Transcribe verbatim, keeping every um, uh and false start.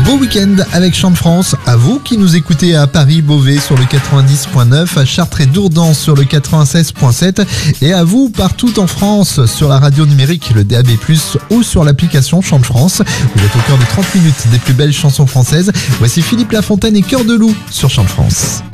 Beau week-end avec Chant de France. À vous qui nous écoutez à Paris, Beauvais sur le quatre-vingt-dix virgule neuf, à Chartres et Dourdan sur le quatre-vingt-seize virgule sept et à vous partout en France sur la radio numérique, le D A B plus, ou sur l'application Chant de France. Vous êtes au cœur de trente minutes des plus belles chansons françaises. Voici Philippe Lafontaine et Cœur de Loup sur Chant de France.